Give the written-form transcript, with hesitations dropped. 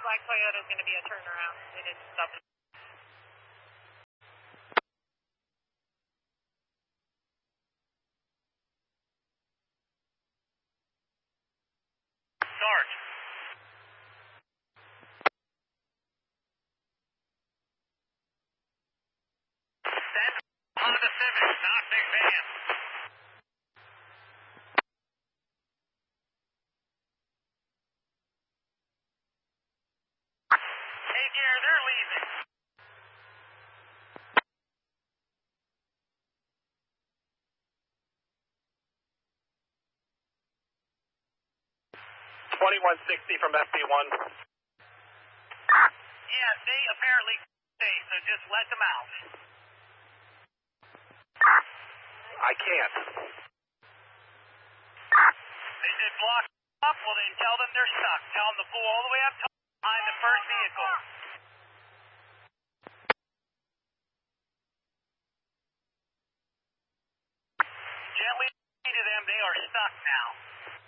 black Toyota is going to be a turnaround. We didn't stop it. Sarge. That's Honda Civic, not Big Van. Hey, Gare, they're leaving. $2160 from FB1. Yeah, they apparently stay, so just let them out. I can't. They did block up, well then tell them they're stuck. Tell them to pull all the way up behind the first vehicle. Gently to them, they are stuck now.